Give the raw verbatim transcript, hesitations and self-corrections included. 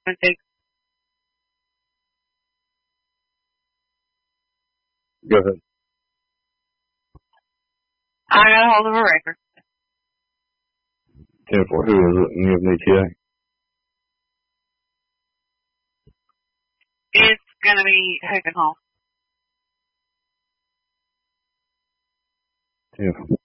Go ahead. I got a hold of a record. ten four, who is it? You have an E T A? It's going to be Hogan Hall. ten